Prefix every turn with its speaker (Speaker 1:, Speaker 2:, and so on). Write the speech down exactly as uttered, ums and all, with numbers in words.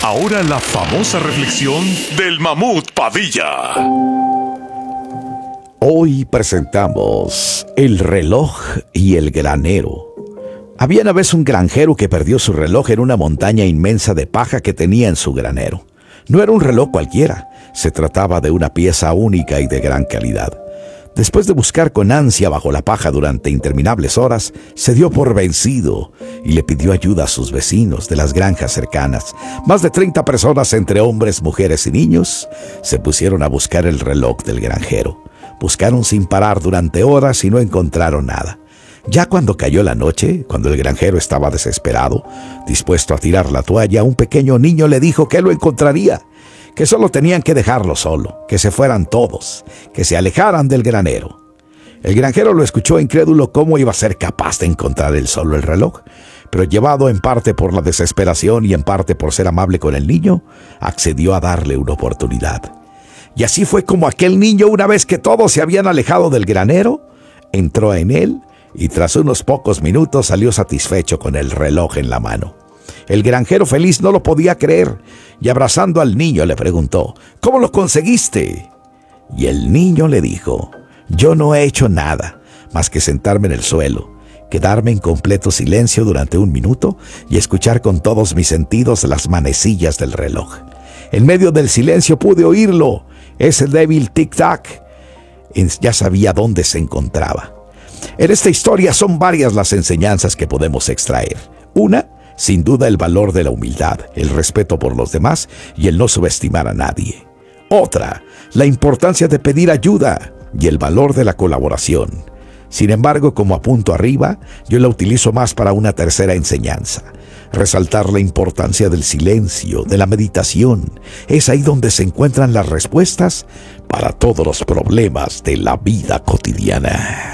Speaker 1: Ahora la famosa reflexión del Mamut Padilla.
Speaker 2: Hoy presentamos El reloj y el granero. Había una vez un granjero que perdió su reloj en una montaña inmensa de paja que tenía en su granero. No era un reloj cualquiera, se trataba de una pieza única y de gran calidad. Después de buscar con ansia bajo la paja durante interminables horas, se dio por vencido y le pidió ayuda a sus vecinos de las granjas cercanas. Más de treinta personas, entre hombres, mujeres y niños, se pusieron a buscar el reloj del granjero. Buscaron sin parar durante horas y no encontraron nada. Ya cuando cayó la noche, cuando el granjero estaba desesperado, dispuesto a tirar la toalla, un pequeño niño le dijo que lo encontraría, que solo tenían que dejarlo solo, que se fueran todos, que se alejaran del granero. El granjero lo escuchó incrédulo. ¿Cómo iba a ser capaz de encontrar él solo el reloj? Pero llevado en parte por la desesperación y en parte por ser amable con el niño, accedió a darle una oportunidad. Y así fue como aquel niño, una vez que todos se habían alejado del granero, entró en él y tras unos pocos minutos salió satisfecho con el reloj en la mano. El granjero feliz no lo podía creer y abrazando al niño le preguntó: ¿cómo lo conseguiste? Y el niño le dijo: yo no he hecho nada más que sentarme en el suelo, quedarme en completo silencio durante un minuto y escuchar con todos mis sentidos las manecillas del reloj. En medio del silencio pude oírlo, ese débil tic-tac. Ya sabía dónde se encontraba. En esta historia son varias las enseñanzas que podemos extraer. Una, sin duda, el valor de la humildad, el respeto por los demás y el no subestimar a nadie. Otra, la importancia de pedir ayuda y el valor de la colaboración. Sin embargo, como apunto arriba, yo la utilizo más para una tercera enseñanza: resaltar la importancia del silencio, de la meditación. Es ahí donde se encuentran las respuestas para todos los problemas de la vida cotidiana.